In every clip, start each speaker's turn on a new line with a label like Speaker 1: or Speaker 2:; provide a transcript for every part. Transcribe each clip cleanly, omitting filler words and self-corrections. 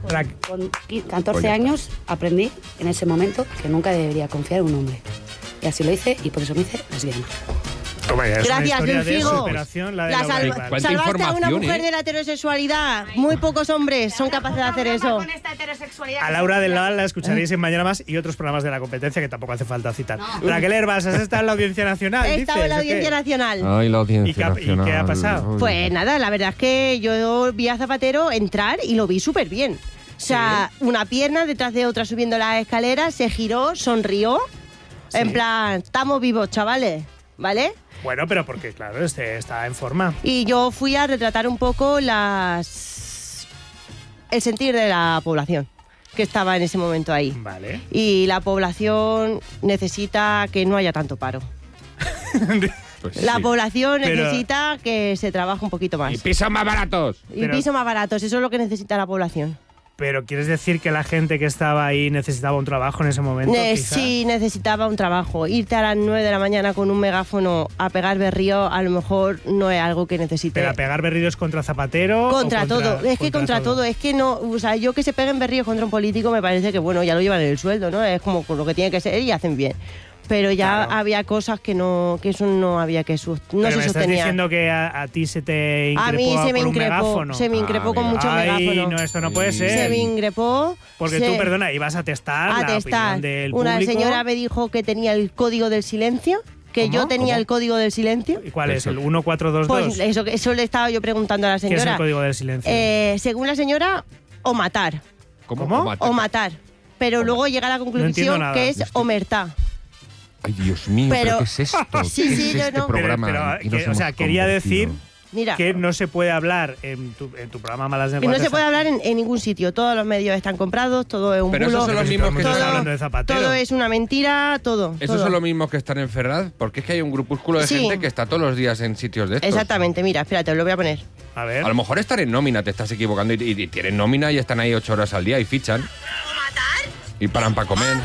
Speaker 1: Con 14 años aprendí en ese momento que nunca debería confiar en un hombre. Y así lo hice y por eso me hice lesbiana.
Speaker 2: Gracias, Delfigo.
Speaker 3: Salvaste a una mujer de la heterosexualidad. Muy pocos hombres son capaces de hacer eso.
Speaker 4: A Laura del Val la escucharéis en Mañana Más y otros programas de la competencia que tampoco hace falta citar. Raquel Herbas, has estado en la Audiencia Nacional.
Speaker 3: He estado en la Audiencia Nacional.
Speaker 5: Ay, la Audiencia Nacional.
Speaker 4: ¿Y qué ha pasado?
Speaker 3: Pues nada, la verdad es que yo vi a Zapatero entrar y lo vi súper bien. O sea, una pierna detrás de otra subiendo las escaleras, se giró, sonrió. Sí. En plan, estamos vivos, chavales, ¿vale?
Speaker 4: Bueno, pero porque, claro, está en forma.
Speaker 3: Y yo fui a retratar un poco el sentir de la población que estaba en ese momento ahí.
Speaker 4: Vale.
Speaker 3: Y la población necesita que no haya tanto paro.
Speaker 5: Pues
Speaker 3: la población necesita que se trabaje un poquito más.
Speaker 5: Y pisos más baratos.
Speaker 3: Y pisos más baratos, eso es lo que necesita la población.
Speaker 4: Pero ¿quieres decir que la gente que estaba ahí necesitaba un trabajo en ese momento?
Speaker 3: Sí, necesitaba un trabajo. Irte a las 9 de la mañana con un megáfono a pegar berrío a lo mejor no es algo que necesite.
Speaker 4: ¿Pero a pegar berríos contra Zapatero?
Speaker 3: Contra todo. Es que contra todo. Es que no, o sea, yo que se peguen berríos contra un político me parece que, bueno, ya lo llevan en el sueldo, ¿no? Es como con lo que tiene que ser y hacen bien. Pero ya había cosas que eso no había que no se sostenía.
Speaker 4: ¿Me estás diciendo que a ti se te increpó
Speaker 3: a mí
Speaker 4: un megáfono?
Speaker 3: Se me increpó con mucho megáfono.
Speaker 4: No, esto no puede ser.
Speaker 3: Se me increpó.
Speaker 4: Porque tú, perdona, ibas a testar la opinión del público.
Speaker 3: Una señora me dijo que tenía el código del silencio. Que yo tenía el código del silencio.
Speaker 4: ¿Y cuál es? ¿El 1422?
Speaker 3: Pues eso le estaba yo preguntando a la señora.
Speaker 4: ¿Qué es el código del silencio?
Speaker 3: Según la señora, o matar.
Speaker 4: ¿Cómo?
Speaker 3: O matar. Pero luego llega a la conclusión que es omertá.
Speaker 5: Ay, Dios mío, ¿pero qué es esto?
Speaker 3: Sí,
Speaker 5: ¿Qué es este programa?
Speaker 4: O sea, quería decir
Speaker 3: Mira,
Speaker 4: que no se puede hablar en tu programa Malas
Speaker 3: Lenguas. No se puede hablar en ningún sitio. Todos los medios están comprados, todo es un bulo.
Speaker 5: Pero esos son los mismos que
Speaker 4: están hablando de Zapatero.
Speaker 3: Todo es una mentira, todo.
Speaker 5: ¿Esos son los mismos que están en Ferraz? Porque es que hay un grupúsculo de gente que está todos los días en sitios de estos.
Speaker 3: Exactamente, mira, espérate, os lo voy a poner.
Speaker 4: A ver.
Speaker 5: A lo mejor estar en nómina, te estás equivocando y tienen nómina y están ahí 8 horas al día y fichan.
Speaker 6: ¿O matar?
Speaker 5: Y paran para comer.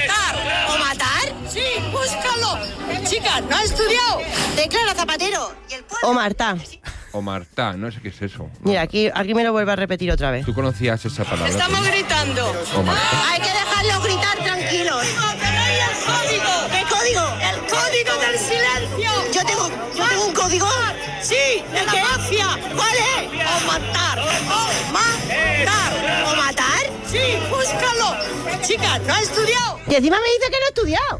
Speaker 6: ¿O matar? Sí, búscalo. Chica, ¿no ha estudiado? Declara Zapatero. ¿Y el pueblo?
Speaker 3: O Marta.
Speaker 5: O Marta, no sé qué es eso.
Speaker 3: Mira, aquí me lo vuelvo a repetir otra vez.
Speaker 5: ¿Tú conocías esa palabra?
Speaker 6: Estamos gritando.
Speaker 5: O Marta.
Speaker 6: Hay que dejarlos gritar tranquilos. ¡El código! ¿Qué código? El código del silencio. Yo tengo un código. Sí, de la mafia. ¿Cuál es? O matar. O matar. ¿O matar? Sí, búscalo. Chica, ¿no ha estudiado?
Speaker 3: Y encima me dice que no he estudiado.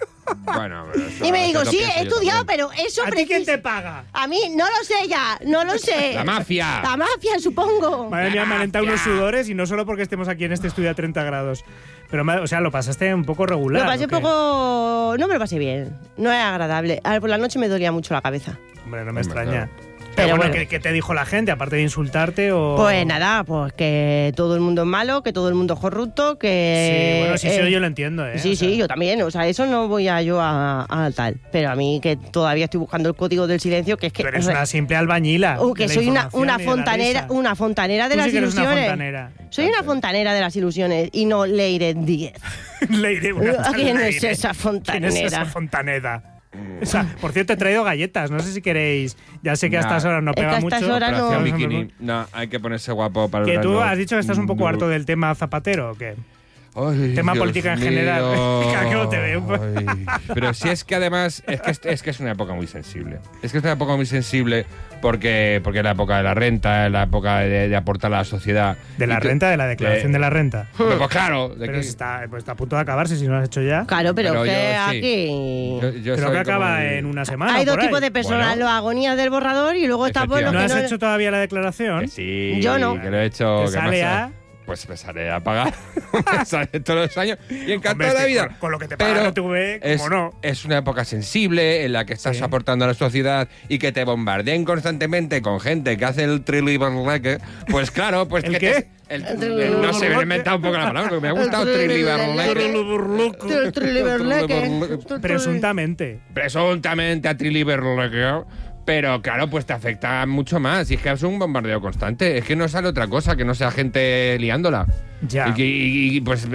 Speaker 5: Bueno,
Speaker 3: y me digo, sí, he estudiado, pero eso...
Speaker 4: ¿A ti quién te paga?
Speaker 3: A mí, no lo sé ya, no lo sé.
Speaker 5: La mafia.
Speaker 3: La mafia, supongo.
Speaker 4: Madre mía, me han entrado unos sudores y no solo porque estemos aquí en este estudio a 30 grados. Pero, o sea, lo pasaste un poco regular.
Speaker 3: Lo pasé un poco... No me lo pasé bien. No es agradable. A ver, por la noche me dolía mucho la cabeza.
Speaker 4: Hombre, no me extraña. Pero bueno, ¿qué te dijo la gente? Aparte de insultarte o...
Speaker 3: Pues nada, pues que todo el mundo es malo, que todo el mundo es corrupto, que...
Speaker 4: Sí, bueno, sí, yo lo entiendo, ¿eh?
Speaker 3: Sí, sí, yo también. O sea, eso no voy yo a tal. Pero a mí que todavía estoy buscando el código del silencio, que es que...
Speaker 4: Tú eres una simple albañila.
Speaker 3: Que soy una fontanera de las ilusiones.
Speaker 4: Una fontanera.
Speaker 3: Soy una fontanera de las ilusiones y no Leire 10.
Speaker 4: Leire,
Speaker 3: ¿Quién es esa fontanera?
Speaker 4: ¿Quién es esa fontanera? O sea, por cierto, he traído galletas. No sé si queréis. Ya sé que a estas horas no pega mucho.
Speaker 3: No.
Speaker 5: Bikini. No, hay que ponerse guapo para el
Speaker 4: Que tú
Speaker 5: verano.
Speaker 4: has dicho que estás un poco harto del tema Zapatero, ¿o qué?
Speaker 5: Ay,
Speaker 4: tema
Speaker 5: Dios
Speaker 4: política en
Speaker 5: mío.
Speaker 4: general. ¿Cómo te veo?
Speaker 5: Ay, pero si es que además es que es una época muy sensible. Es que es una época muy sensible porque es la época de la renta, es la época de aportar a la sociedad.
Speaker 4: ¿De la renta? ¿De la declaración de la renta?
Speaker 5: Pues claro.
Speaker 4: Pero está a punto de acabarse si no lo has hecho ya.
Speaker 3: Claro, pero que
Speaker 5: yo, sí.
Speaker 3: aquí...
Speaker 5: Yo
Speaker 4: creo que acaba en una semana.
Speaker 3: Hay dos
Speaker 4: por ahí.
Speaker 3: tipos de personas, los agonías del borrador y luego está por lo que
Speaker 4: ¿No has hecho todavía la declaración?
Speaker 5: Que sí,
Speaker 3: yo no.
Speaker 5: Que lo he hecho.
Speaker 4: ¿Te sale a...?
Speaker 5: Pues me sale a pagar. Me sale todos los años. Y encantado
Speaker 4: Hombre,
Speaker 5: de la vida.
Speaker 4: Con lo que te pagan como no.
Speaker 5: Es una época sensible en la que estás aportando a la sociedad y que te bombardeen constantemente con gente que hace el triliberleque. Pues claro, pues...
Speaker 4: ¿El qué?
Speaker 5: No sé, me he inventado un poco la palabra, porque me ha gustado triliberleque.
Speaker 4: Presuntamente.
Speaker 5: Presuntamente a triliberleque. Pero claro, pues te afecta mucho más. Y es que es un bombardeo constante. Es que no sale otra cosa que no sea gente liándola.
Speaker 4: Ya.
Speaker 5: Y pues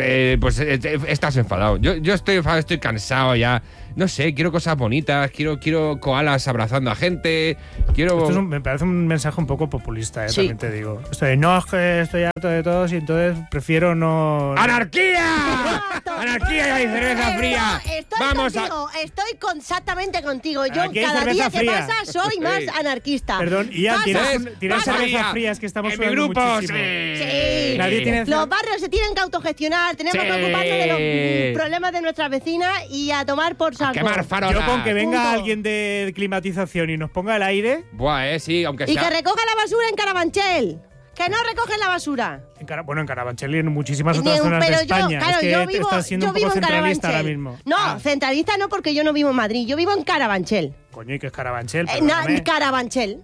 Speaker 5: estás enfadado. Yo estoy enfadado, estoy cansado ya. No sé, quiero cosas bonitas, quiero koalas abrazando a gente, quiero...
Speaker 4: Esto me parece un mensaje un poco populista,
Speaker 3: Sí.
Speaker 4: también te digo. No, es que estoy harto de todos y entonces prefiero no...
Speaker 5: ¡Anarquía! ¡Anarquía y cerveza fría!
Speaker 3: Estoy
Speaker 5: ¡Vamos
Speaker 3: contigo, estoy exactamente contigo. Yo
Speaker 4: Aquí hay
Speaker 3: cada
Speaker 4: cerveza
Speaker 3: día que
Speaker 4: fría.
Speaker 3: pasa soy más anarquista.
Speaker 4: Perdón, Ian,
Speaker 3: Pasa-
Speaker 4: tienes
Speaker 3: pasa-
Speaker 4: cervezas frías que estamos
Speaker 5: En mi
Speaker 4: sudando
Speaker 5: grupo,
Speaker 4: muchísimo.
Speaker 3: Sí.
Speaker 4: Nadie tiene...
Speaker 3: Los barrios se tienen que autogestionar, tenemos
Speaker 5: Sí.
Speaker 3: que ocuparnos de los problemas de nuestras vecinas y a tomar por saco.
Speaker 5: ¡Quemar farolas!
Speaker 4: Yo con que venga
Speaker 3: Punto.
Speaker 4: alguien de climatización y nos ponga el aire...
Speaker 5: Buah, sí, aunque
Speaker 3: Y
Speaker 5: sea...
Speaker 3: que recoja la basura en Carabanchel. Que no recogen la basura.
Speaker 4: En Carabanchel y en muchísimas
Speaker 3: Ni
Speaker 4: otras
Speaker 3: un-
Speaker 4: zonas de
Speaker 3: pero
Speaker 4: España.
Speaker 3: claro,
Speaker 4: es que
Speaker 3: yo vivo,
Speaker 4: estás siendo
Speaker 3: yo
Speaker 4: un poco
Speaker 3: vivo en
Speaker 4: centralista ahora
Speaker 3: Carabanchel.
Speaker 4: mismo.
Speaker 3: No, centralista no, porque yo no vivo en Madrid. Yo vivo en Carabanchel.
Speaker 4: Coño, ¿y qué es Carabanchel?
Speaker 3: En
Speaker 4: Perdóname.
Speaker 3: Carabanchel.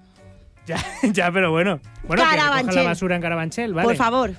Speaker 4: Ya, pero bueno. Bueno, que recoja
Speaker 3: Carabanchel.
Speaker 4: la basura en Carabanchel, ¿vale?
Speaker 3: Por favor.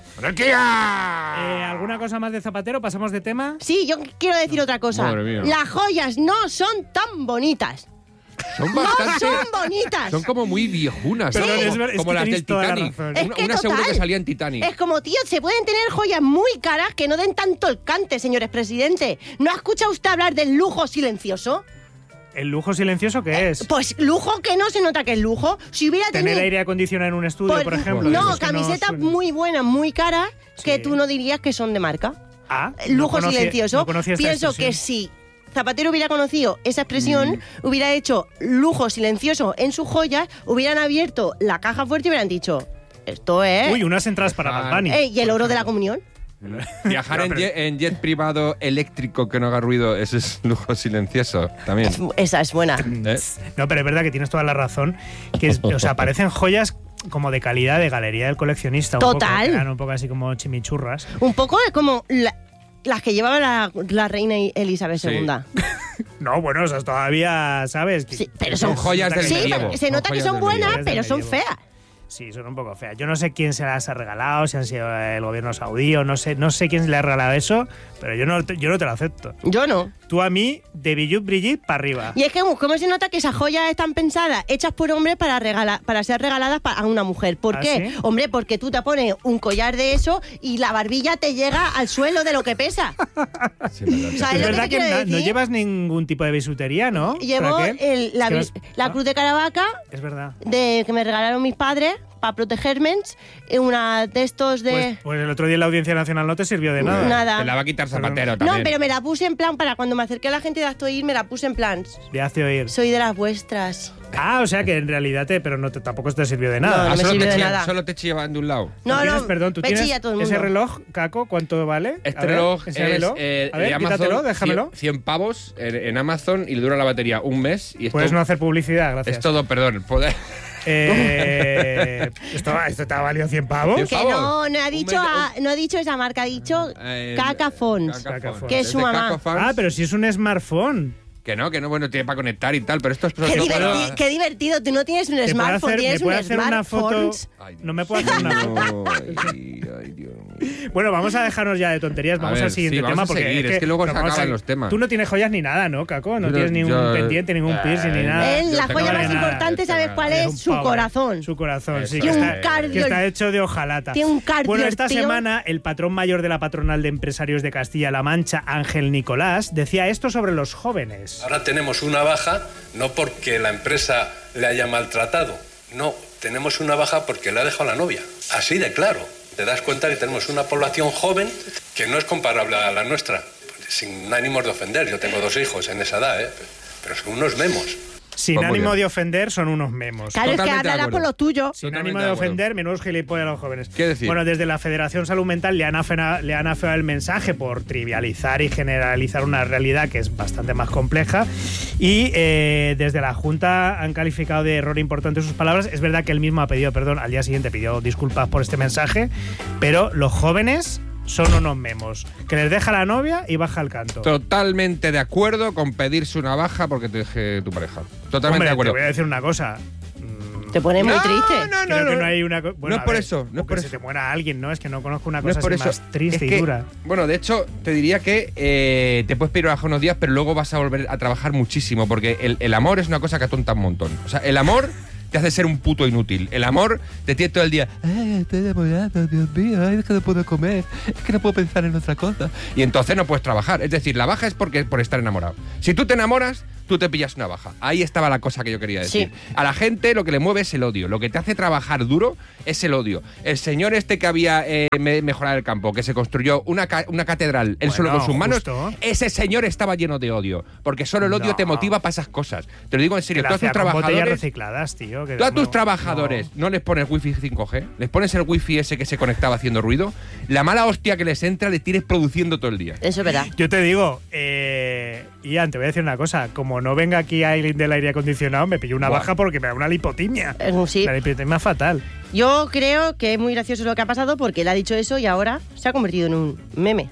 Speaker 5: ¡Anarquía!
Speaker 4: ¿Alguna cosa más de Zapatero? ¿Pasamos de tema?
Speaker 3: Sí, yo quiero decir otra cosa.
Speaker 5: Madre mía.
Speaker 3: Las joyas no son tan bonitas.
Speaker 5: Son
Speaker 3: No
Speaker 5: bastante...
Speaker 3: son bonitas.
Speaker 5: Son como muy viejunas,
Speaker 4: Pero
Speaker 5: ¿no?
Speaker 4: es ver- es
Speaker 5: Como
Speaker 4: que
Speaker 5: las del
Speaker 4: tenéis toda la
Speaker 5: Titanic.
Speaker 4: razón.
Speaker 3: Es que
Speaker 5: Una seguro
Speaker 3: total.
Speaker 5: que salía en Titanic.
Speaker 3: Es como, tío, se pueden tener joyas muy caras que no den tanto el cante, señores presidentes. ¿No ha escuchado usted hablar del lujo silencioso?
Speaker 4: ¿El lujo silencioso qué es?
Speaker 3: Pues lujo que no se nota que es lujo. Si hubiera
Speaker 4: Tener
Speaker 3: tenido...
Speaker 4: aire acondicionado en un estudio, por ejemplo.
Speaker 3: No,
Speaker 4: Esos que
Speaker 3: camisetas
Speaker 4: suenan.
Speaker 3: muy buenas, muy caras, que
Speaker 4: Sí.
Speaker 3: tú no dirías que son de marca.
Speaker 4: Ah,
Speaker 3: Lujo
Speaker 4: no conocía-
Speaker 3: silencioso.
Speaker 4: no conocía esta
Speaker 3: Pienso
Speaker 4: expresión.
Speaker 3: que si Zapatero hubiera conocido esa expresión, hubiera hecho lujo silencioso en sus joyas, hubieran abierto la caja fuerte y hubieran dicho, esto es...
Speaker 4: Uy, unas entradas para Bad Bunny.
Speaker 3: ¿Y el oro de la comunión?
Speaker 5: Viajar
Speaker 4: No,
Speaker 5: en jet privado eléctrico que no haga ruido, ese es lujo silencioso también.
Speaker 3: Esa es buena.
Speaker 5: ¿Eh?
Speaker 4: No, pero es verdad que tienes toda la razón. O sea, parecen joyas como de calidad de galería del coleccionista.
Speaker 3: Total.
Speaker 4: Un poco, que eran un poco así como chimichurras.
Speaker 3: Un poco como las que llevaba la reina Elizabeth
Speaker 5: Sí.
Speaker 3: II.
Speaker 4: No, bueno, esas todavía, ¿sabes?
Speaker 3: Sí, pero
Speaker 5: Son joyas del
Speaker 3: Sí,
Speaker 5: medievo.
Speaker 3: pero se
Speaker 5: Son
Speaker 3: nota que
Speaker 5: joyas
Speaker 3: son
Speaker 5: del
Speaker 3: buenas,
Speaker 4: medievo.
Speaker 3: pero son
Speaker 4: Del medievo.
Speaker 3: feas.
Speaker 4: Sí, son un poco feas. Yo no sé quién se las ha regalado, si han sido el gobierno saudí o no sé quién le ha regalado eso, pero yo no te lo acepto.
Speaker 3: Yo no.
Speaker 4: Tú a mí, de Brigitte Brigitte para arriba.
Speaker 3: Y es que, ¿cómo se nota que esas joyas están pensadas, hechas por hombres para ser regaladas a una mujer? ¿Por
Speaker 4: ¿Ah,
Speaker 3: qué?
Speaker 4: sí?
Speaker 3: Hombre, porque tú te pones un collar de eso y la barbilla te llega al suelo de lo que pesa.
Speaker 5: Sí, verdad.
Speaker 3: ¿Sabes
Speaker 4: Es
Speaker 3: lo que
Speaker 4: verdad
Speaker 3: te
Speaker 4: que
Speaker 3: quiero
Speaker 4: no
Speaker 3: decir?
Speaker 4: llevas ningún tipo de bisutería, ¿no?
Speaker 3: Llevo
Speaker 4: Raquel?
Speaker 3: la
Speaker 4: Es que
Speaker 3: la cruz de Caravaca
Speaker 4: Es verdad.
Speaker 3: que me regalaron mis padres para protegerme, una de estos de...
Speaker 4: Pues el otro día en la Audiencia Nacional no te sirvió de nada.
Speaker 3: Nada.
Speaker 5: Te la va a quitar Zapatero
Speaker 3: No,
Speaker 5: también.
Speaker 3: pero me la puse en plan, para cuando me acerqué a la gente de Actoir, me la puse en plan,
Speaker 4: Le hace oír.
Speaker 3: soy de las vuestras.
Speaker 4: Ah, o sea que en realidad pero tampoco te sirvió de nada.
Speaker 3: No, me
Speaker 5: solo,
Speaker 3: sirvió
Speaker 5: te
Speaker 3: de
Speaker 5: chilla-
Speaker 3: nada.
Speaker 5: solo te chillaban de un lado.
Speaker 4: ¿Tú
Speaker 3: No,
Speaker 4: tienes,
Speaker 3: no,
Speaker 4: perdón, ¿tú
Speaker 3: me
Speaker 4: tienes
Speaker 3: chilla todo el
Speaker 4: ese
Speaker 3: mundo.
Speaker 4: reloj, Caco? ¿Cuánto vale?
Speaker 5: Este
Speaker 4: A ver,
Speaker 5: reloj
Speaker 4: enséñamelo.
Speaker 5: es
Speaker 4: A ver,
Speaker 5: de Amazon,
Speaker 4: quítatelo, déjamelo.
Speaker 5: 100 pavos en Amazon y le dura la batería un mes. Y esto
Speaker 4: Puedes no hacer publicidad, gracias.
Speaker 5: es todo, perdón.
Speaker 4: ¿Esto te ha valido 100 pavos?
Speaker 5: 100
Speaker 3: Que
Speaker 5: favor.
Speaker 3: no ha dicho, no ha dicho esa marca, ha dicho Cacafons.
Speaker 4: Cacafons.
Speaker 3: Que es su mamá.
Speaker 4: Ah, pero si es un smartphone.
Speaker 5: Que no, bueno, tiene para conectar y tal, pero esto es...
Speaker 3: Qué divertido, tú no tienes un
Speaker 4: ¿Te puedo
Speaker 3: smartphone,
Speaker 4: hacer-
Speaker 3: tienes
Speaker 4: ¿Me puede
Speaker 3: un
Speaker 4: hacer una foto?
Speaker 3: smartphone.
Speaker 5: Ay,
Speaker 4: No me puedo hacer una foto.
Speaker 5: Ay, Dios mío.
Speaker 4: Bueno, vamos a dejarnos ya de tonterías,
Speaker 5: A
Speaker 4: vamos
Speaker 5: ver,
Speaker 4: al siguiente
Speaker 5: sí, vamos
Speaker 4: tema.
Speaker 5: a
Speaker 4: Porque
Speaker 5: seguir, es que luego se
Speaker 4: vamos a
Speaker 5: acaban
Speaker 4: seguir.
Speaker 5: los temas.
Speaker 4: Tú no tienes joyas ni nada, ¿no, Caco? No
Speaker 5: Yo-
Speaker 4: tienes ningún
Speaker 5: yo-
Speaker 4: pendiente, ningún piercing ni nada.
Speaker 5: yo
Speaker 3: La
Speaker 5: tengo
Speaker 3: joya
Speaker 5: nada,
Speaker 3: más importante,
Speaker 5: yo
Speaker 3: ¿sabes
Speaker 5: tengo
Speaker 3: cuál
Speaker 5: nada.
Speaker 4: Es
Speaker 3: es?
Speaker 4: un
Speaker 3: Su
Speaker 4: power.
Speaker 3: corazón.
Speaker 4: Su corazón, sí.
Speaker 5: Eso.
Speaker 3: Tiene
Speaker 4: Que
Speaker 3: un
Speaker 4: está,
Speaker 3: cardio-
Speaker 4: que está hecho de hojalata.
Speaker 3: Tiene un cardio
Speaker 4: Bueno,
Speaker 3: el
Speaker 4: esta
Speaker 3: tío.
Speaker 4: semana el patrón mayor de la patronal de empresarios de Castilla-La Mancha, Ángel Nicolás, decía esto sobre los jóvenes.
Speaker 7: Ahora tenemos una baja no porque la empresa le haya maltratado, no, tenemos una baja porque le ha dejado la novia. Así de claro. Te das cuenta que tenemos una población joven que no es comparable a la nuestra. Sin ánimos de ofender, yo tengo 2 hijos en esa edad, pero son unos memos.
Speaker 4: Sin
Speaker 5: Pues muy
Speaker 4: ánimo
Speaker 5: bien.
Speaker 4: de ofender, son unos memos.
Speaker 3: Claro, es que
Speaker 5: Totalmente de
Speaker 3: hablará por
Speaker 5: acuerdo.
Speaker 3: lo tuyo.
Speaker 4: Sin
Speaker 5: Totalmente
Speaker 4: ánimo
Speaker 5: de
Speaker 4: de
Speaker 5: acuerdo.
Speaker 4: ofender, menudos gilipollas a los jóvenes.
Speaker 5: ¿Qué decir?
Speaker 4: Bueno, desde la Federación Salud Mental le han afeado el mensaje por trivializar y generalizar una realidad que es bastante más compleja. Y desde la Junta han calificado de error importante sus palabras. Es verdad que él mismo ha pedido perdón, al día siguiente pidió disculpas por este mensaje, pero los jóvenes son unos memos, que les deja la novia y baja el canto.
Speaker 5: Totalmente de acuerdo con pedirse una baja porque te deje tu pareja. Totalmente
Speaker 4: Hombre,
Speaker 5: de acuerdo.
Speaker 4: te voy a decir una cosa.
Speaker 3: Te pone muy triste.
Speaker 4: Creo que no hay una
Speaker 5: No es por eso, no es por
Speaker 4: que se
Speaker 5: eso.
Speaker 4: te muera alguien, ¿no? Es que no conozco una
Speaker 5: No es
Speaker 4: cosa
Speaker 5: por
Speaker 4: así
Speaker 5: eso.
Speaker 4: más triste
Speaker 5: Es
Speaker 4: y
Speaker 5: que,
Speaker 4: dura.
Speaker 5: Bueno, de hecho, te diría que te puedes pedir baja unos días, pero luego vas a volver a trabajar muchísimo, porque el amor es una cosa que atonta un montón. O sea, el amor te hace ser un puto inútil. El amor te tiene todo el día, estoy enamorado, Dios mío, es que no puedo comer, es que no puedo pensar en otra cosa. Y entonces no puedes trabajar. Es decir, la baja es por estar enamorado. Si tú te enamoras, tú te pillas una baja. Ahí estaba la cosa que yo quería decir.
Speaker 3: Sí.
Speaker 5: A la gente lo que le mueve es el odio. Lo que te hace trabajar duro es el odio. El señor este que había mejorado el campo, que se construyó una catedral él solo con sus manos,
Speaker 4: justo.
Speaker 5: ese señor estaba lleno de odio. Porque solo el odio te motiva para esas cosas. Te lo digo en serio. Tú a tus trabajadores,
Speaker 4: recicladas, tío.
Speaker 5: tú a tus trabajadores no les pones wifi 5G, les pones el wifi ese que se conectaba haciendo ruido, la mala hostia que les entra le tienes produciendo todo el día.
Speaker 3: Eso es verdad.
Speaker 4: Yo te digo, Ian, te voy a decir una cosa. Como no venga aquí Aileen del aire acondicionado, me pillo una baja porque me da una lipotimia.
Speaker 3: Sí.
Speaker 4: La lipotimia fatal.
Speaker 3: Yo creo que es muy gracioso lo que ha pasado porque él ha dicho eso y ahora se ha convertido en un meme.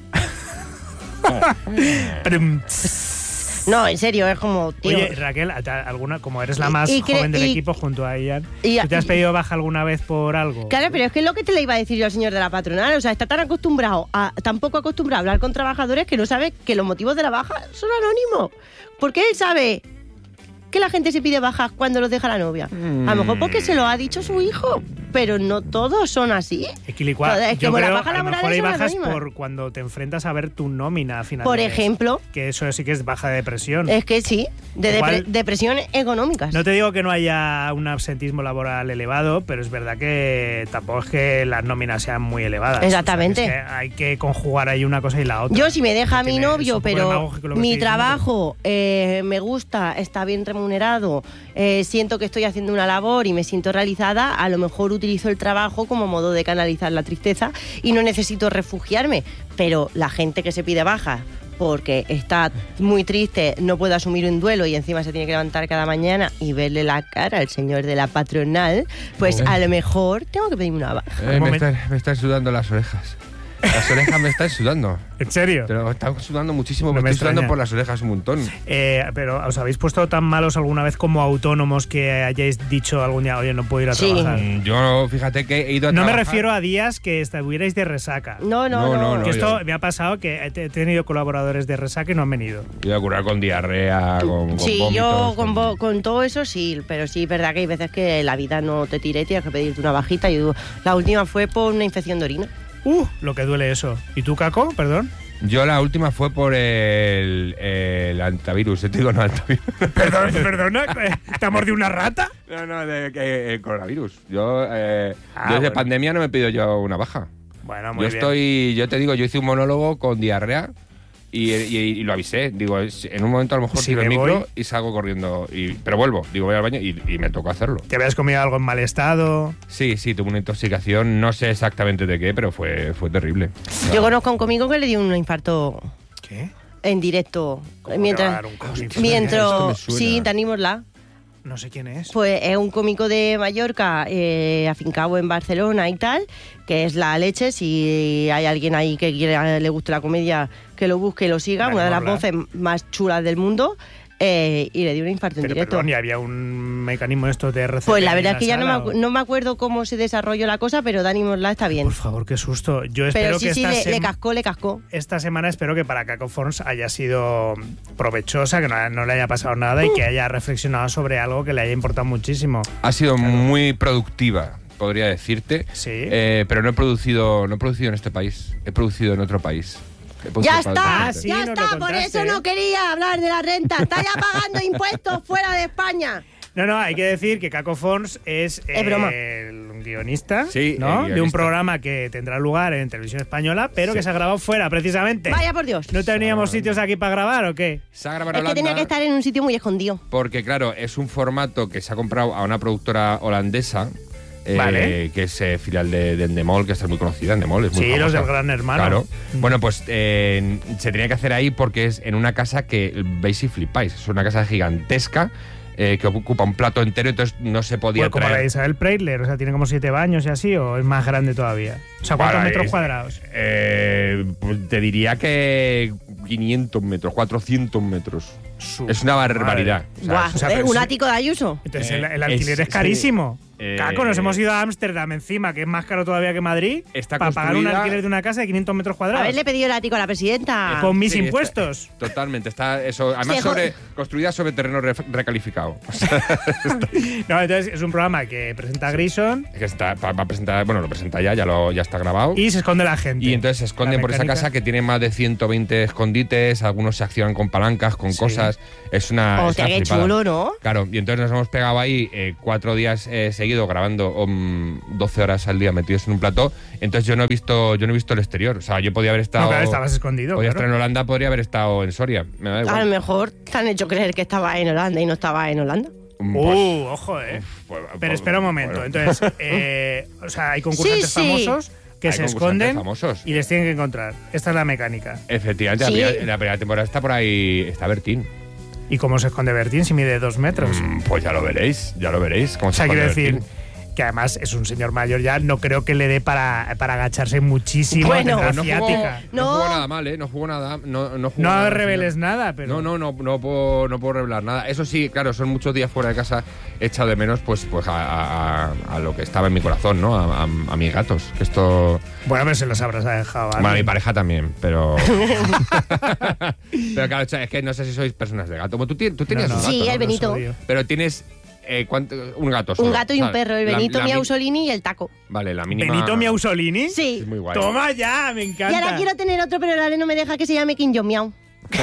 Speaker 3: No, en serio, es como, tío.
Speaker 4: Oye, Raquel, como eres la más joven del equipo junto a Ian, ¿te has pedido baja alguna vez por algo?
Speaker 3: Claro, pero es que es lo que te le iba a decir yo al señor de la patronal. O sea, está tan poco acostumbrado a hablar con trabajadores que no sabe que los motivos de la baja son anónimos. Porque él sabe que la gente se pide bajas cuando los deja la novia. A lo mejor porque se lo ha dicho su hijo, pero no todos son así.
Speaker 4: Joder, yo creo
Speaker 3: baja
Speaker 4: a lo mejor hay bajas
Speaker 3: anónimas.
Speaker 4: por cuando te enfrentas a ver tu nómina a final
Speaker 3: Por
Speaker 4: de mes.
Speaker 3: ejemplo.
Speaker 4: Que eso sí que es baja de depresión.
Speaker 3: Es que sí, depresión económicas.
Speaker 4: No te digo que no haya un absentismo laboral elevado, pero es verdad que tampoco es que las nóminas sean muy elevadas.
Speaker 3: Exactamente.
Speaker 4: O sea, es que hay que conjugar ahí una cosa y la otra.
Speaker 3: Yo si me deja mi
Speaker 4: Es
Speaker 3: novio,
Speaker 4: un poco
Speaker 3: pero
Speaker 4: demagógico lo que
Speaker 3: mi
Speaker 4: estoy diciendo,
Speaker 3: trabajo me gusta, está bien remunerado, siento que estoy haciendo una labor y me siento realizada, a lo mejor utilizo el trabajo como modo de canalizar la tristeza y no necesito refugiarme. Pero la gente que se pide baja porque está muy triste, no puede asumir un duelo y encima se tiene que levantar cada mañana y verle la cara al señor de la patronal, pues a lo mejor tengo que pedirme una baja.
Speaker 5: Me están sudando las orejas. Las orejas me están sudando.
Speaker 4: ¿En serio?
Speaker 5: Pero están sudando muchísimo,
Speaker 4: No
Speaker 5: me
Speaker 4: me
Speaker 5: estoy sudando
Speaker 4: extraña.
Speaker 5: por las orejas un montón.
Speaker 4: Pero ¿os habéis puesto tan malos alguna vez como autónomos que hayáis dicho algún día, oye, no puedo ir a
Speaker 3: Sí.
Speaker 4: trabajar?
Speaker 5: Yo, fíjate que he ido a
Speaker 4: No me
Speaker 5: trabajar.
Speaker 4: refiero a días que estuvierais de resaca.
Speaker 3: No.
Speaker 4: Que esto me ha pasado que he tenido colaboradores de resaca y no han venido.
Speaker 5: He ido a curar con diarrea, con
Speaker 3: Sí,
Speaker 5: vómitos,
Speaker 3: yo con todo eso sí, pero sí es verdad que hay veces que la vida no te tira y tienes que pedirte una bajita. La última fue por una infección de orina.
Speaker 4: Lo que duele eso. ¿Y tú, Caco? Perdón.
Speaker 5: Yo la última fue por el antivirus. Te digo, no, antivirus.
Speaker 4: Perdona, ¿te ha mordido una rata?
Speaker 5: No, el coronavirus. Yo desde
Speaker 4: bueno.
Speaker 5: pandemia no me he pedido yo una baja.
Speaker 4: Bueno, muy bien.
Speaker 5: Yo te digo, yo hice un monólogo con diarrea y lo avisé. Digo, en un momento a lo mejor
Speaker 4: Si
Speaker 5: tiro el
Speaker 4: me
Speaker 5: micro
Speaker 4: voy.
Speaker 5: y salgo corriendo. Pero vuelvo, digo, voy al baño y me tocó hacerlo.
Speaker 4: ¿Te habías comido algo en mal estado?
Speaker 5: Sí, tuve una intoxicación, no sé exactamente de qué, pero fue terrible.
Speaker 3: Yo conozco a un cómico que le dio un infarto
Speaker 4: ¿Qué?
Speaker 3: en directo.
Speaker 4: ¿Cómo te va a dar un cómico?
Speaker 5: Esto me
Speaker 3: Mientras
Speaker 5: suena.
Speaker 3: sí, Dani Morla.
Speaker 4: No sé quién es.
Speaker 3: Pues es un cómico de Mallorca, afincado en Barcelona y tal, que es la leche. Si hay alguien ahí que le guste la comedia, que lo busque y lo siga.
Speaker 4: Dani
Speaker 3: Una de las
Speaker 4: Morla.
Speaker 3: voces más chulas del mundo. Y le dio un infarto en
Speaker 4: Pero
Speaker 3: directo.
Speaker 4: perdón, ¿y había un mecanismo de estos de RCP?
Speaker 3: Pues la verdad
Speaker 4: en
Speaker 3: es que ya
Speaker 4: sala, o?
Speaker 3: no me acuerdo cómo se desarrolló la cosa, pero Dani Morla está bien.
Speaker 4: Por favor, qué susto. Yo espero
Speaker 3: Pero sí,
Speaker 4: que
Speaker 3: sí, le cascó.
Speaker 4: esta semana espero que para Caco Forns haya sido provechosa, que no le haya pasado nada y que haya reflexionado sobre algo que le haya importado muchísimo.
Speaker 5: Ha sido muy productiva, podría decirte.
Speaker 4: Sí.
Speaker 5: Pero no he producido en este país. He producido en otro país.
Speaker 3: Ya está,
Speaker 4: Ah, sí,
Speaker 3: ya
Speaker 4: nos lo
Speaker 3: está, por
Speaker 4: contaste,
Speaker 3: eso no quería hablar de la renta. Está ya pagando impuestos fuera de España.
Speaker 4: No, hay que decir que Caco Forns es
Speaker 3: broma.
Speaker 4: el guionista,
Speaker 5: Sí,
Speaker 4: ¿no?
Speaker 5: el
Speaker 4: De un
Speaker 5: guionista.
Speaker 4: programa que tendrá lugar en televisión española, pero que se ha grabado fuera, precisamente.
Speaker 3: Vaya por Dios.
Speaker 4: ¿No teníamos sitios aquí para grabar o qué?
Speaker 5: Se ha grabado en
Speaker 3: Es que tenía
Speaker 5: Holanda
Speaker 3: que estar en un sitio muy escondido.
Speaker 5: porque, claro, es un formato que se ha comprado a una productora holandesa.
Speaker 4: Vale.
Speaker 5: Que es filial de Endemol, que está muy conocida. Endemol es muy
Speaker 4: Sí,
Speaker 5: famosa.
Speaker 4: los del Gran Hermano.
Speaker 5: Claro. Bueno, pues se tenía que hacer ahí porque es en una casa que veis y flipáis. Es una casa gigantesca que ocupa un plato entero, entonces no se podía
Speaker 4: Pues como la de
Speaker 5: traer.
Speaker 4: Isabel Preisler, o sea, tiene como 7 baños y así, o es más grande todavía. O sea, ¿cuántos
Speaker 5: Vale,
Speaker 4: metros cuadrados?
Speaker 5: Pues te diría que 500 metros, 400 metros.
Speaker 4: Su
Speaker 5: Es una barbaridad.
Speaker 4: madre.
Speaker 5: O sea,
Speaker 3: Buah,
Speaker 4: o sea, pero
Speaker 3: un
Speaker 4: sí.
Speaker 3: ático de Ayuso.
Speaker 4: Entonces
Speaker 5: Eh,
Speaker 4: el alquiler
Speaker 5: es-
Speaker 4: es carísimo. Caco, nos hemos ido a Ámsterdam encima, que es más caro todavía que Madrid, para pagar un alquiler de una casa de 500 metros cuadrados.
Speaker 3: Haberle pedido el ático a la presidenta.
Speaker 4: Con mis impuestos.
Speaker 5: Totalmente. Está eso, además construida sobre terreno recalificado.
Speaker 4: No, entonces es un programa que presenta Grison.
Speaker 5: Que va a presentar, bueno, lo presenta ya está grabado.
Speaker 4: Y se esconde la gente.
Speaker 5: Y entonces se esconden por esa casa que tiene más de 120 escondites, algunos se accionan con palancas, con cosas. Es una.
Speaker 3: Hostia, qué chulo, ¿no?
Speaker 5: Claro, y entonces nos hemos pegado ahí 4 días seguidos grabando 12 horas al día metidos en un plató. Entonces yo no he visto el exterior. O sea, yo podía haber estado.
Speaker 4: No, claro, estabas escondido.
Speaker 5: Podía estar en Holanda, podría haber estado en Soria. Me da igual.
Speaker 3: A lo mejor te han hecho creer que estaba en Holanda y no estaba en Holanda.
Speaker 4: Ojo, Pero espera un momento. Bueno. Entonces, o sea, hay concursantes famosos que se esconden y les tienen que encontrar. Esta es la mecánica.
Speaker 5: Efectivamente, la primera temporada está por ahí, está Bertín.
Speaker 4: ¿Y cómo se esconde Bertín si mide 2 metros?
Speaker 5: Pues ya lo veréis. Cómo se
Speaker 4: quiero
Speaker 5: Bertín.
Speaker 4: decir que además es un señor mayor ya, no creo que le dé para agacharse muchísimo.
Speaker 3: Bueno,
Speaker 5: no jugó nada mal, no jugó nada.
Speaker 4: No reveles nada, pero.
Speaker 5: No puedo revelar nada. Eso sí, claro, son muchos días fuera de casa, he echado de menos pues a lo que estaba en mi corazón, ¿no? A mis gatos. Esto.
Speaker 4: Bueno, pero se los habrás dejado.
Speaker 5: Bueno, a mi pareja también, pero. Pero claro, es que no sé si sois personas de gato. Tú tenías un gato.
Speaker 3: Sí,
Speaker 5: ¿no?
Speaker 3: el Benito.
Speaker 5: Pero tienes. Un gato solo.
Speaker 3: Un gato y un perro, el Benito Miausolini y el Taco.
Speaker 5: Vale, la mínima.
Speaker 4: ¿Benito Miausolini?
Speaker 3: Sí.
Speaker 5: Es muy guay.
Speaker 4: Toma ya, me encanta.
Speaker 3: Y ahora quiero tener otro, pero el Ale no me deja que se llame Kim Jong-miau.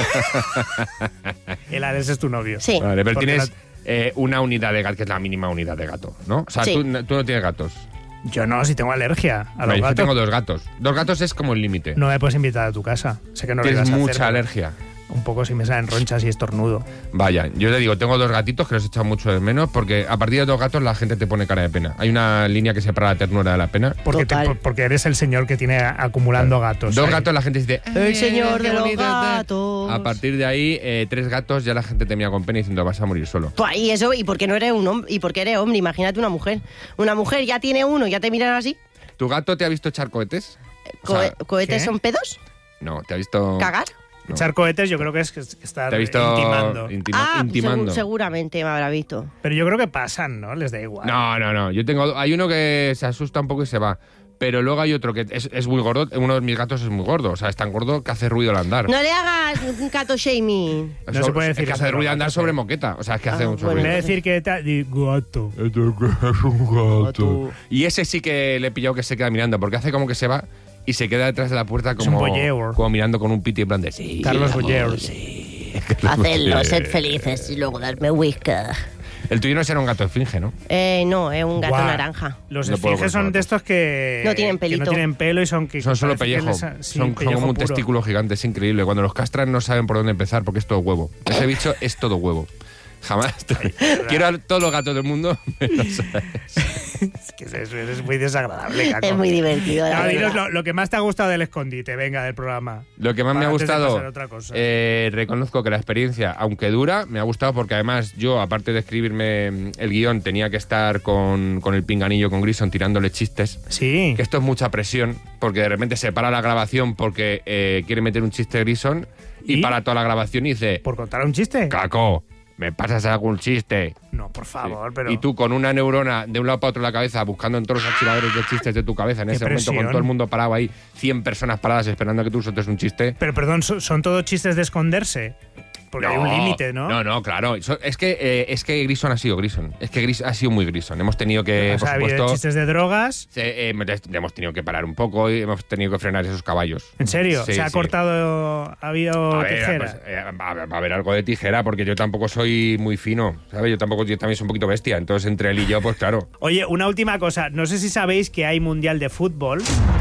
Speaker 4: El Alex es tu novio.
Speaker 3: Sí.
Speaker 5: Vale, pero tienes una unidad de gato, que es la mínima unidad de gato, ¿no? O sea,
Speaker 3: sí.
Speaker 5: tú no tienes gatos.
Speaker 4: Yo no, si tengo alergia a los
Speaker 5: Yo
Speaker 4: gatos.
Speaker 5: tengo 2 gatos. 2 gatos es como el límite.
Speaker 4: No me puedes invitar a tu casa. Sé que no lo
Speaker 5: Tienes
Speaker 4: ibas a hacer,
Speaker 5: mucha alergia.
Speaker 4: Un poco si me salen ronchas y estornudo.
Speaker 5: Vaya, yo te digo, tengo 2 gatitos que los he echado mucho de menos porque a partir de 2 gatos la gente te pone cara de pena. Hay una línea que separa la ternura de la pena.
Speaker 4: Porque eres el señor que tiene acumulando gatos.
Speaker 5: 2 gatos la gente dice...
Speaker 3: El señor
Speaker 5: qué
Speaker 3: de los
Speaker 5: bonito,
Speaker 3: gatos.
Speaker 5: A partir de ahí, 3 gatos ya la gente te mira con pena diciendo vas a morir solo.
Speaker 3: Y eso, ¿y por qué no eres un hombre? ¿Y por qué eres hombre? Imagínate una mujer. Una mujer ya tiene uno, ya te miran así.
Speaker 5: ¿Tu gato te ha visto echar cohetes?
Speaker 3: ¿Cohetes
Speaker 4: ¿qué?
Speaker 3: son pedos?
Speaker 5: No, te ha visto...
Speaker 3: ¿Cagar?
Speaker 5: No.
Speaker 4: Echar cohetes yo creo que es estar
Speaker 5: Te ha visto
Speaker 4: intimando.
Speaker 5: intimando.
Speaker 3: Seguramente me habrá visto.
Speaker 4: Pero yo creo que pasan, ¿no? Les da igual.
Speaker 5: No. Hay uno que se asusta un poco y se va. Pero luego hay otro que es muy gordo. Uno de mis gatos es muy gordo. O sea, es tan gordo que hace ruido al andar.
Speaker 3: No le hagas un gato shaming.
Speaker 4: No se puede decir
Speaker 5: que
Speaker 4: eso
Speaker 5: hace
Speaker 4: de
Speaker 5: ruido
Speaker 4: los
Speaker 5: al andar
Speaker 4: gatos,
Speaker 5: sobre moqueta. O sea, es que hace mucho
Speaker 3: bueno.
Speaker 4: En
Speaker 5: ruido.
Speaker 4: vez de decir que gato.
Speaker 5: Es un
Speaker 3: gato.
Speaker 5: Y ese sí que le he pillado que se queda mirando, porque hace como que se va y se queda detrás de la puerta
Speaker 4: Es un
Speaker 5: como
Speaker 4: voyeur.
Speaker 5: mirando con un piti en plan de sí.
Speaker 4: Carlos
Speaker 5: amor,
Speaker 4: Boyer.
Speaker 5: sí.
Speaker 3: Hacedlo, sed felices y luego darme whisky.
Speaker 5: El tuyo no será un gato esfinge, ¿no?
Speaker 3: No, es un gato
Speaker 4: Guau.
Speaker 3: naranja.
Speaker 4: Los
Speaker 5: No puedo
Speaker 4: esfinges
Speaker 5: con
Speaker 4: son de
Speaker 5: gatos.
Speaker 4: estos que
Speaker 3: No tienen
Speaker 4: que
Speaker 3: pelito.
Speaker 4: no tienen pelo y son
Speaker 5: Son solo
Speaker 4: parece que
Speaker 5: pellejo.
Speaker 4: son
Speaker 5: Son como un
Speaker 4: puro.
Speaker 5: testículo gigante, es increíble. Cuando los castran no saben por dónde empezar porque es todo huevo. Ese bicho es todo huevo. Jamás. Quiero a todos los gatos del mundo, menos a ese.
Speaker 4: Es que es muy desagradable, Caco.
Speaker 3: Es muy divertido. la
Speaker 4: No, dinos
Speaker 3: verdad.
Speaker 4: lo que más te ha gustado del escondite, venga, del programa.
Speaker 5: Lo que más me ha
Speaker 4: Antes de
Speaker 5: gustado,
Speaker 4: pasar a otra cosa.
Speaker 5: reconozco que la experiencia, aunque dura, me ha gustado porque además yo, aparte de escribirme el guión, tenía que estar con el pinganillo, con Grison, tirándole chistes.
Speaker 4: Sí.
Speaker 5: Que esto es mucha presión, porque de repente se para la grabación porque quiere meter un chiste Grison y
Speaker 4: ¿Y?
Speaker 5: para toda la grabación y dice,
Speaker 4: ¿Por contar un chiste?
Speaker 5: Caco, ¿me pasas algún chiste?
Speaker 4: No, por favor,
Speaker 5: Sí.
Speaker 4: pero.
Speaker 5: Y tú con una neurona de un lado para otro de la cabeza, buscando en todos los archivadores de chistes de tu cabeza, en
Speaker 4: Qué
Speaker 5: ese momento
Speaker 4: presión.
Speaker 5: con todo el mundo parado ahí, 100 personas paradas esperando a que tú sueltes un chiste.
Speaker 4: Pero perdón, son todos chistes de esconderse. Porque hay un límite, ¿no?
Speaker 5: No, claro. Es que Grison ha sido Grison. Es que ha sido muy Grison. Hemos tenido que,
Speaker 4: O sea,
Speaker 5: por
Speaker 4: ha habido
Speaker 5: supuesto,
Speaker 4: chistes de drogas.
Speaker 5: hemos tenido que parar un poco y hemos tenido que frenar esos caballos.
Speaker 4: ¿En serio?
Speaker 5: Sí,
Speaker 4: ¿Se ha
Speaker 5: sí.
Speaker 4: cortado? ¿Ha habido
Speaker 5: A ver,
Speaker 4: tijera?
Speaker 5: pues, va a haber algo de tijera porque yo tampoco soy muy fino, ¿sabes? Yo también soy un poquito bestia. Entonces, entre él y yo, pues claro.
Speaker 4: Oye, una última cosa. No sé si sabéis que hay Mundial de Fútbol.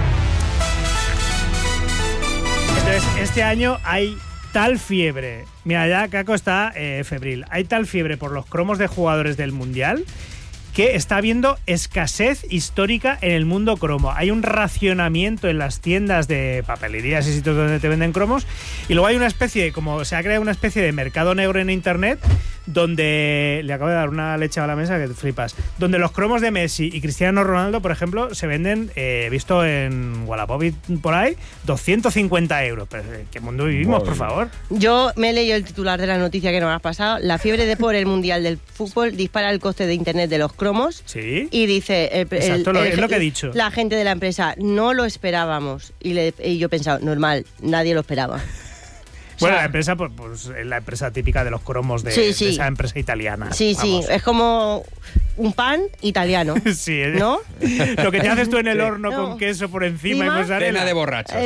Speaker 4: Entonces, este año hay tal fiebre. Mira, ya Caco está febril. Hay tal fiebre por los cromos de jugadores del Mundial que está habiendo escasez histórica en el mundo cromo. Hay un racionamiento en las tiendas de papelerías y sitios donde te venden cromos y luego hay una especie de, como se ha creado una especie de mercado negro en internet donde le acabo de dar una leche a la mesa que te flipas, donde los cromos de Messi y Cristiano Ronaldo, por ejemplo, se venden, visto en Wallapop y por ahí, 250 euros. Pero, ¿qué mundo vivimos, por favor?
Speaker 3: Yo me he leído el titular de la noticia que nos has pasado. La fiebre de por el Mundial del Fútbol dispara el coste de internet de los cromos.
Speaker 4: Sí.
Speaker 3: Y dice...
Speaker 4: Exacto, es lo que he dicho.
Speaker 3: La gente de la empresa, no lo esperábamos. Y yo he pensado, normal, nadie lo esperaba.
Speaker 4: Bueno, o sea, la empresa, pues es la empresa típica de los cromos de esa empresa italiana.
Speaker 3: Sí, vamos. Es como un pan italiano.
Speaker 4: Sí,
Speaker 3: ¿no?
Speaker 4: Lo que te haces tú en el horno con queso por encima y
Speaker 5: mozzarella. De borrachos.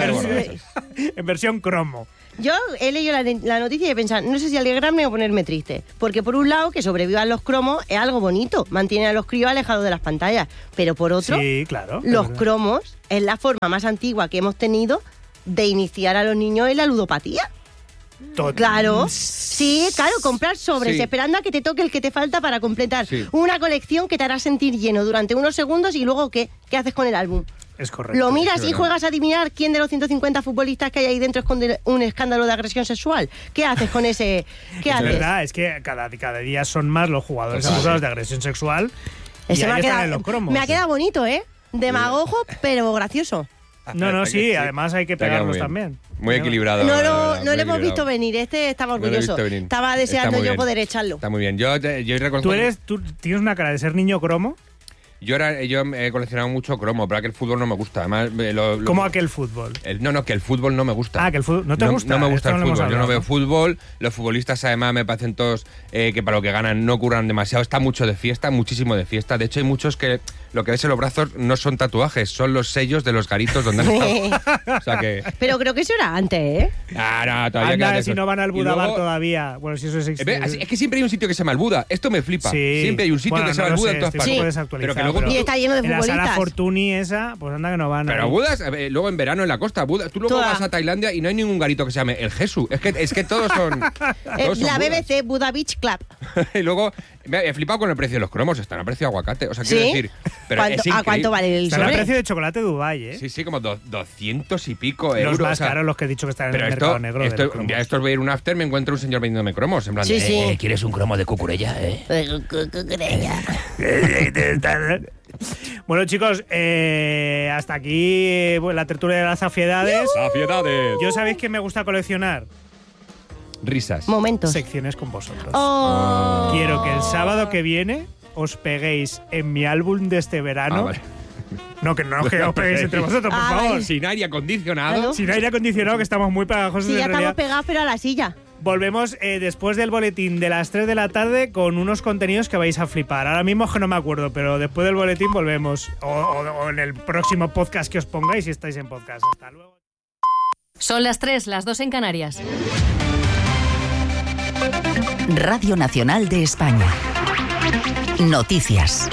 Speaker 4: En versión cromo.
Speaker 3: Yo he leído la noticia y he pensado, no sé si alegrarme o ponerme triste. Porque por un lado, que sobrevivan los cromos es algo bonito. Mantiene a los críos alejados de las pantallas. Pero por otro,
Speaker 4: sí, claro,
Speaker 3: los cromos es la forma más antigua que hemos tenido de iniciar a los niños en la ludopatía. Claro, sí, claro, comprar sobres esperando a que te toque el que te falta para completar una colección que te hará sentir lleno durante unos segundos y luego ¿qué haces con el álbum?
Speaker 4: Es correcto.
Speaker 3: Lo miras y juegas a adivinar quién de los 150 futbolistas que hay ahí dentro esconde un escándalo de agresión sexual. ¿Qué haces con ese? ¿Qué haces?
Speaker 4: Es verdad, es que cada día son más los jugadores acusados de agresión sexual.
Speaker 3: Ese
Speaker 4: y ahí están en los cromos.
Speaker 3: Me ha quedado bonito, demagogo, pero gracioso.
Speaker 4: No, sí, además hay que pegarlos también.
Speaker 5: Muy equilibrado.
Speaker 3: No lo hemos visto venir, estaba orgulloso. Estaba deseando yo poder echarlo.
Speaker 5: Está muy bien. Yo
Speaker 4: ¿Tú tienes una cara de ser niño cromo?
Speaker 5: Yo he coleccionado mucho cromo, pero aquel fútbol no me gusta. Además,
Speaker 4: ¿Cómo aquel fútbol?
Speaker 5: Que el fútbol no me gusta.
Speaker 4: Ah, que el fútbol no te gusta.
Speaker 5: No me gusta el fútbol. Yo no veo fútbol. Los futbolistas, además, me parecen todos que para lo que ganan no curran demasiado. Está mucho de fiesta, muchísimo de fiesta. De hecho, hay muchos que lo que ves en los brazos no son tatuajes, son los sellos de los garitos donde han estado. O sea que...
Speaker 3: Pero creo que eso era antes, ¿eh?
Speaker 5: No, todavía
Speaker 4: Anda, si no van al Buda Bar todavía. Bueno, si eso existe.
Speaker 5: Es que siempre hay un sitio que se llama el Buda. Esto me flipa.
Speaker 4: Sí.
Speaker 5: Siempre hay un sitio que se llama el Buda en todas partes.
Speaker 4: Pero que luego
Speaker 3: y está lleno de futbolistas.
Speaker 4: En la sala Fortuny esa, pues anda que no van.
Speaker 5: Pero Budas, luego en verano en la costa, Buda, tú luego vas a Tailandia y no hay ningún garito que se llame el Jesús. Es que todos son...
Speaker 3: la BBC, Buda Beach Club.
Speaker 5: Y luego he flipado con el precio de los cromos. Están a precio de aguacate. O sea, quiero decir... Pero
Speaker 3: ¿A cuánto vale el sobre?
Speaker 4: Están a precio de chocolate Dubai, ¿eh?
Speaker 5: Sí, como 200 y pico euros.
Speaker 4: Los más caros, los que he dicho que están en el mercado negro.
Speaker 5: Un día estos voy a ir a un after, me encuentro un señor vendiéndome cromos. En plan, ¿quieres un cromo de cucurella,
Speaker 3: Cucurella.
Speaker 4: Bueno, chicos, hasta aquí la tertulia de las zafiedades.
Speaker 5: ¡Zafiedades!
Speaker 4: ¿Yo sabéis que me gusta coleccionar?
Speaker 5: Risas.
Speaker 3: Momentos.
Speaker 4: Secciones con vosotros.
Speaker 3: Oh.
Speaker 4: Quiero que el sábado que viene os peguéis en mi álbum de este verano.
Speaker 5: Vale.
Speaker 4: No, que os peguéis entre vosotros, por favor.
Speaker 3: Vale.
Speaker 5: Sin aire acondicionado.
Speaker 3: Claro.
Speaker 4: Sin aire acondicionado, que estamos muy pegajosos
Speaker 3: Sí,
Speaker 4: en
Speaker 3: ya
Speaker 4: realidad.
Speaker 3: estamos pegados, pero a la silla.
Speaker 4: Volvemos después del boletín de las 3 de la tarde con unos contenidos que vais a flipar. Ahora mismo es que no me acuerdo, pero después del boletín volvemos. O en el próximo podcast que os pongáis si estáis en podcast. Hasta luego.
Speaker 8: Son las 3, las 2 en Canarias.
Speaker 9: Radio Nacional de España. Noticias.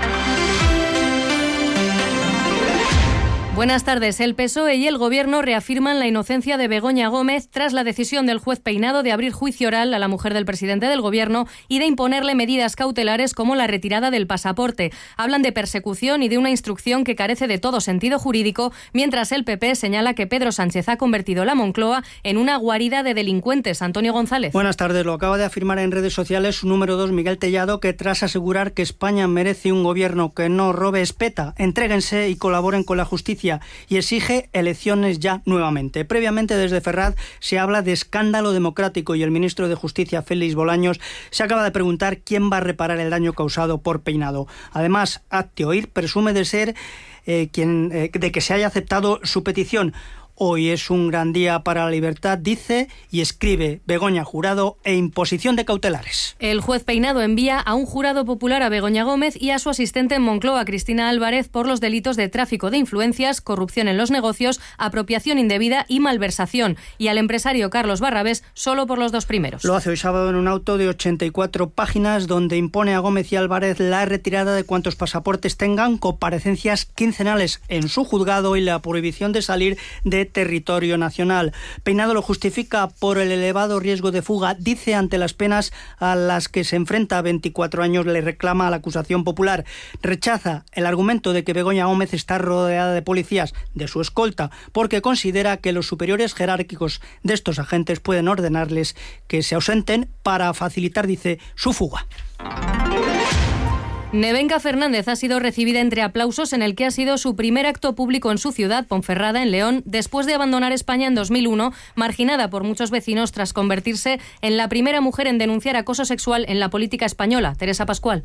Speaker 8: Buenas tardes. El PSOE y el Gobierno reafirman la inocencia de Begoña Gómez tras la decisión del juez Peinado de abrir juicio oral a la mujer del presidente del Gobierno y de imponerle medidas cautelares como la retirada del pasaporte. Hablan de persecución y de una instrucción que carece de todo sentido jurídico, mientras el PP señala que Pedro Sánchez ha convertido la Moncloa en una guarida de delincuentes. Antonio González.
Speaker 10: Buenas tardes. Lo acaba de afirmar en redes sociales su número 2, Miguel Tellado, que tras asegurar que España merece un gobierno que no robe espeta, entréguense y colaboren con la justicia, y exige elecciones ya nuevamente. Previamente, desde Ferraz se habla de escándalo democrático y el ministro de Justicia, Félix Bolaños, se acaba de preguntar quién va a reparar el daño causado por Peinado. Además, Hazte Oír presume de ser de que se haya aceptado su petición. Hoy es un gran día para la libertad, dice y escribe Begoña Jurado, e imposición de cautelares.
Speaker 8: El juez Peinado envía a un jurado popular a Begoña Gómez y a su asistente en Moncloa, Cristina Álvarez, por los delitos de tráfico de influencias, corrupción en los negocios, apropiación indebida y malversación, y al empresario Carlos Barrabés solo por los 2 primeros.
Speaker 10: Lo hace hoy sábado en un auto de 84 páginas donde impone a Gómez y Álvarez la retirada de cuantos pasaportes tengan, comparecencias quincenales en su juzgado y la prohibición de salir de de territorio nacional. Peinado lo justifica por el elevado riesgo de fuga. Dice, ante las penas a las que se enfrenta, 24 años le reclama a la acusación popular. Rechaza el argumento de que Begoña Gómez está rodeada de policías de su escolta, porque considera que los superiores jerárquicos de estos agentes pueden ordenarles que se ausenten para facilitar, dice, su fuga.
Speaker 8: Nevenka Fernández ha sido recibida entre aplausos en el que ha sido su primer acto público en su ciudad, Ponferrada, en León, después de abandonar España en 2001, marginada por muchos vecinos tras convertirse en la primera mujer en denunciar acoso sexual en la política española. Teresa Pascual.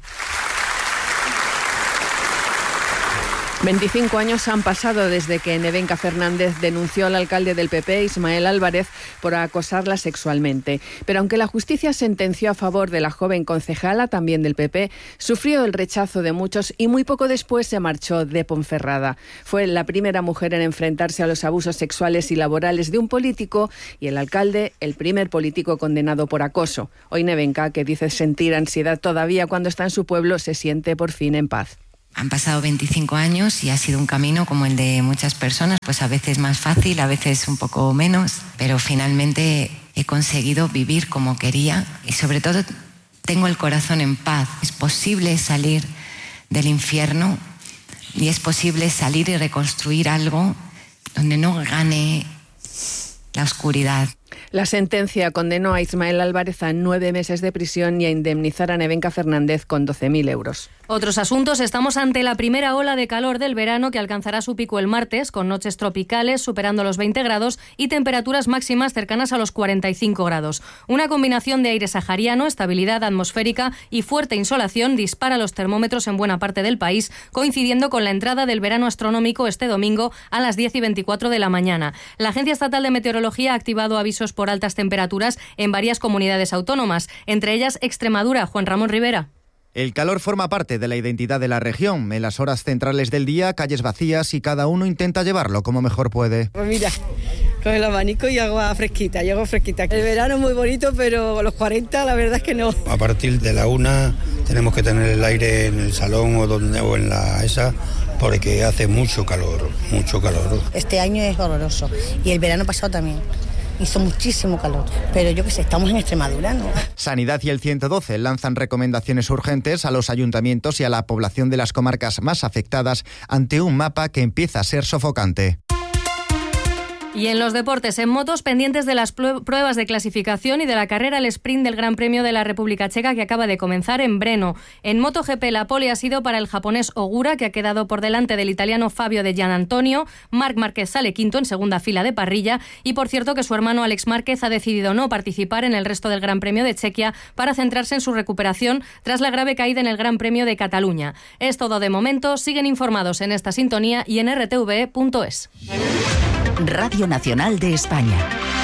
Speaker 11: 25 años han pasado desde que Nevenka Fernández denunció al alcalde del PP, Ismael Álvarez, por acosarla sexualmente. Pero aunque la justicia sentenció a favor de la joven concejala, también del PP, sufrió el rechazo de muchos y muy poco después se marchó de Ponferrada. Fue la primera mujer en enfrentarse a los abusos sexuales y laborales de un político y el alcalde, el primer político condenado por acoso. Hoy Nevenka, que dice sentir ansiedad todavía cuando está en su pueblo, se siente por fin en paz.
Speaker 12: Han pasado 25 años y ha sido un camino como el de muchas personas, pues a veces más fácil, a veces un poco menos, pero finalmente he conseguido vivir como quería y sobre todo tengo el corazón en paz. Es posible salir del infierno y es posible salir y reconstruir algo donde no gane la oscuridad.
Speaker 11: La sentencia condenó a Ismael Álvarez a 9 meses de prisión y a indemnizar a Nevenka Fernández con 12.000 euros.
Speaker 8: Otros asuntos. Estamos ante la primera ola de calor del verano que alcanzará su pico el martes, con noches tropicales superando los 20 grados y temperaturas máximas cercanas a los 45 grados. Una combinación de aire sahariano, estabilidad atmosférica y fuerte insolación dispara los termómetros en buena parte del país, coincidiendo con la entrada del verano astronómico este domingo a las 10:24 de la mañana. La Agencia Estatal de Meteorología ha activado avisos por altas temperaturas en varias comunidades autónomas, entre ellas Extremadura. Juan Ramón Rivera.
Speaker 13: El calor forma parte de la identidad de la región. En las horas centrales del día, calles vacías y cada uno intenta llevarlo como mejor puede.
Speaker 14: Pues mira, con el abanico y agua fresquita, y agua fresquita. El verano es muy bonito, pero a los 40 la verdad es que no.
Speaker 15: A partir de la 1 tenemos que tener el aire en el salón o en la esa, porque hace mucho calor, mucho calor.
Speaker 16: Este año es horroroso y el verano pasado también. Hizo muchísimo calor, pero yo qué sé, estamos en Extremadura, ¿no?
Speaker 13: Sanidad y el 112 lanzan recomendaciones urgentes a los ayuntamientos y a la población de las comarcas más afectadas ante un mapa que empieza a ser sofocante.
Speaker 8: Y en los deportes, en motos, pendientes de las pruebas de clasificación y de la carrera al sprint del Gran Premio de la República Checa que acaba de comenzar en Brno. En MotoGP la pole ha sido para el japonés Ogura, que ha quedado por delante del italiano Fabio de Gianantonio. Marc Márquez sale quinto en segunda fila de parrilla y por cierto que su hermano Alex Márquez ha decidido no participar en el resto del Gran Premio de Chequia para centrarse en su recuperación tras la grave caída en el Gran Premio de Cataluña. Es todo de momento, siguen informados en esta sintonía y en rtve.es.
Speaker 9: Radio Nacional de España.